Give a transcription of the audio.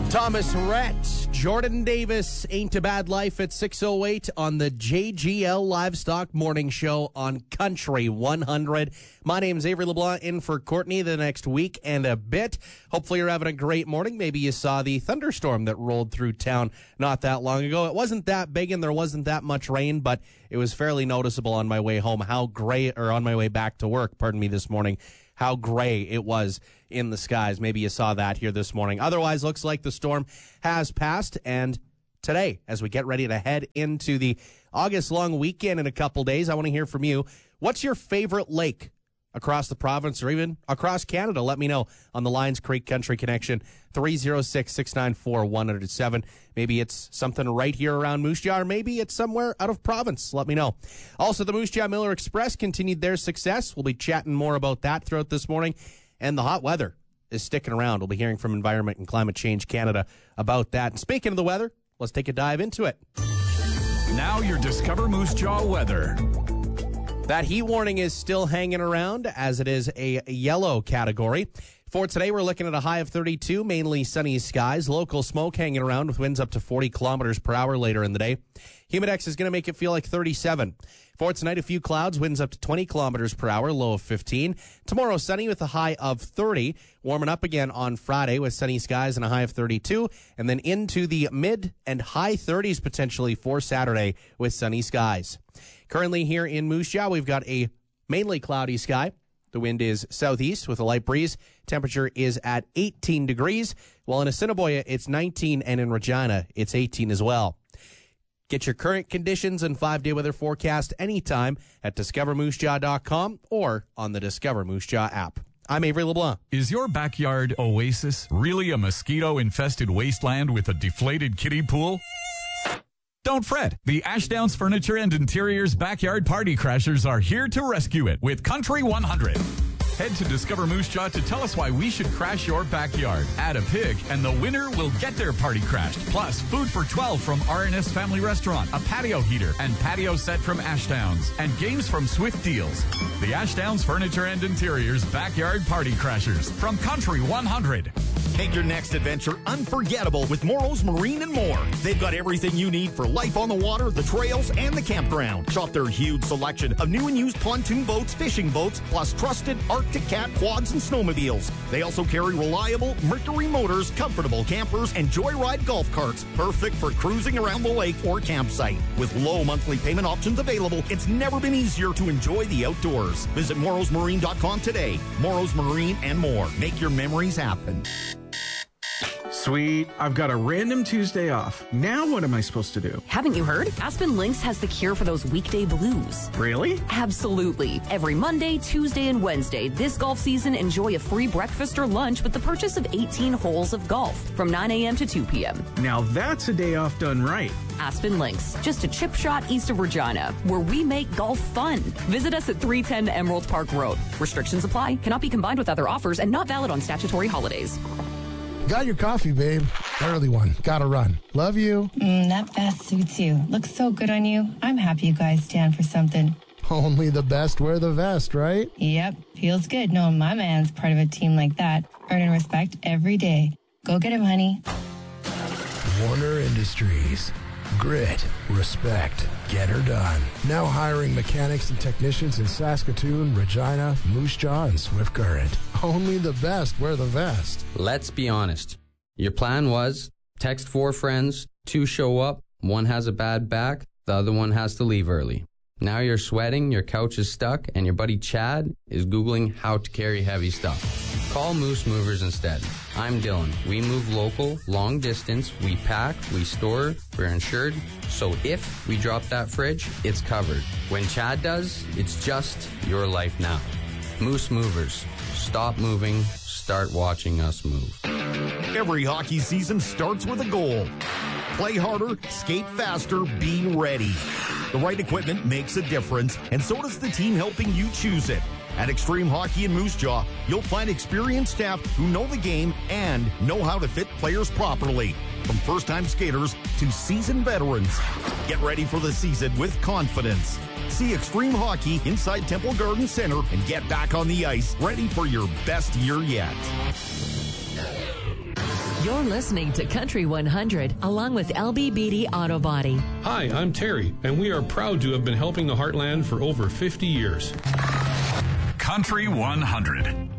Thomas Rhett, Jordan Davis, Ain't a Bad Life at 6:08 on the JGL Livestock Morning Show on Country 100. My name's Avery LeBlanc, in for Courtney the next week and a bit. Hopefully you're having a great morning. Maybe you saw the thunderstorm that rolled through town not that long ago. It wasn't that big and there wasn't that much rain, but it was fairly noticeable on my way home on my way back to work, this morning, how gray it was in the skies. Maybe you saw that here this morning. Otherwise, looks like the storm has passed. And today, as we get ready to head into the August long weekend in a couple days, I want to hear from you. What's your favorite lake across the province or even across Canada? Let me know on the Lions Creek Country Connection, 306-694-1007. Maybe it's something right here around Moose Jaw, or maybe it's somewhere out of province. Let me know. Also, the Moose Jaw Miller Express continued their success. We'll be chatting more about that throughout this morning. And the hot weather is sticking around. We'll be hearing from Environment and Climate Change Canada about that. And speaking of the weather, let's take a dive into it. Now your Discover Moose Jaw weather. That heat warning is still hanging around, as it is a yellow category. For today, we're looking at a high of 32, mainly sunny skies. Local smoke hanging around with winds up to 40 kilometers per hour later in the day. Humidex is going to make it feel like 37. For tonight, a few clouds, winds up to 20 kilometers per hour, low of 15. Tomorrow, sunny with a high of 30. Warming up again on Friday with sunny skies and a high of 32. And then into the mid and high 30s potentially for Saturday with sunny skies. Currently here in Moose Jaw, we've got a mainly cloudy sky. The wind is southeast with a light breeze. Temperature is at 18 degrees. While in Assiniboia, it's 19, and in Regina, it's 18 as well. Get your current conditions and 5-day weather forecast anytime at discovermoosejaw.com or on the Discover Moose Jaw app. I'm Avery LeBlanc. Is your backyard oasis really a mosquito-infested wasteland with a deflated kiddie pool? Don't fret. The Ashdowns Furniture and Interiors Backyard Party Crashers are here to rescue it with Country 100. Head to Discover Moose Jaw to tell us why we should crash your backyard. Add a pig, and the winner will get their party crashed. Plus, food for 12 from R&S Family Restaurant, a patio heater and patio set from Ashdowns, and games from Swift Deals. The Ashdowns Furniture and Interiors Backyard Party Crashers from Country 100. Make your next adventure unforgettable with Morrow's Marine and More. They've got everything you need for life on the water, the trails, and the campground. Shop their huge selection of new and used pontoon boats, fishing boats, plus trusted Arctic Cat quads and snowmobiles. They also carry reliable Mercury motors, comfortable campers, and Joyride golf carts, perfect for cruising around the lake or campsite. With low monthly payment options available, it's never been easier to enjoy the outdoors. Visit morrowsmarine.com today. Morrow's Marine and More. Make your memories happen. Sweet. I've got a random Tuesday off. Now what am I supposed to do? Haven't you heard? Aspen Links has the cure for those weekday blues. Really? Absolutely. Every Monday, Tuesday, and Wednesday this golf season, enjoy a free breakfast or lunch with the purchase of 18 holes of golf from 9 a.m. to 2 p.m. Now that's a day off done right. Aspen Links, just a chip shot east of Regina, where we make golf fun. Visit us at 310 Emerald Park Road. Restrictions apply, cannot be combined with other offers, and not valid on statutory holidays. Got your coffee, babe. Early one. Gotta run. Love you. That vest suits you. Looks so good on you. I'm happy you guys stand for something. Only the best wear the vest, right? Yep. Feels good knowing my man's part of a team like that. Earning respect every day. Go get him, honey. Warner Industries. Grit, respect, get her done. Now hiring mechanics and technicians in Saskatoon, Regina, Moose Jaw, and Swift Current. Only the best wear the vest. Let's be honest. Your plan was text 4 friends, 2 show up, 1 has a bad back, the other one has to leave early. Now you're sweating, your couch is stuck, and your buddy Chad is Googling how to carry heavy stuff. Call Moose Movers instead. I'm Dylan. We move local, long distance, we pack, we store, we're insured, so if we drop that fridge, it's covered. When Chad does, it's just your life now. Moose Movers. Stop moving, start watching us move. Every hockey season starts with a goal. Play harder, skate faster, be ready. The right equipment makes a difference, and so does the team helping you choose it. At Extreme Hockey in Moose Jaw, you'll find experienced staff who know the game and know how to fit players properly. From first-time skaters to seasoned veterans. Get ready for the season with confidence. See Extreme Hockey inside Temple Garden Center and get back on the ice, ready for your best year yet. You're listening to Country 100 along with LBBD Auto Body. Hi, I'm Terry, and we are proud to have been helping the Heartland for over 50 years. Country 100.